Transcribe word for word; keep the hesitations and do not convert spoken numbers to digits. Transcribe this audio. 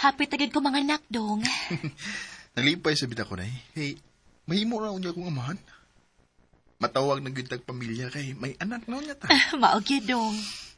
Hapit agad ko mga anak, dong. Nalipay sa bita ko na eh. Hey, mahimo na niya akong amahan. Matawag na gyud tag pamilya kay may anak na niya ta. Maog yun, dong.